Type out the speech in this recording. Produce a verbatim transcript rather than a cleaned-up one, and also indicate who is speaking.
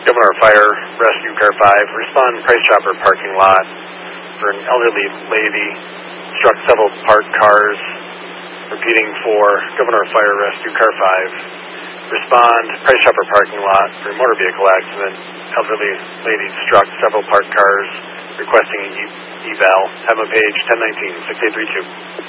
Speaker 1: Governor Fire, Rescue Car five, respond Price Chopper parking lot for an elderly lady, struck several parked cars. Repeating for Governor Fire, Rescue Car five, respond Price Chopper parking lot for a motor vehicle accident. Elderly lady struck several parked cars, requesting an e- eval. Have a page ten nineteen, six eight three two.